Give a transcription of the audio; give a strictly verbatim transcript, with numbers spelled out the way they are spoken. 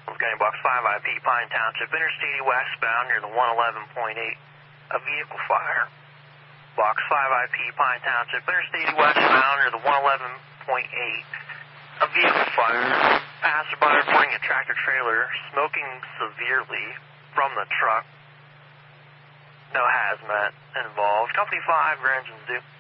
Wolfgang Box five I P, Pine Township, Interstate westbound near the one eleven point eight. A vehicle fire. Box five I P, Pine Township, Interstate westbound near the one eleven point eight. A vehicle fire. Passerby reporting a tractor trailer smoking severely from the truck. No hazmat involved. Company five, your engines due.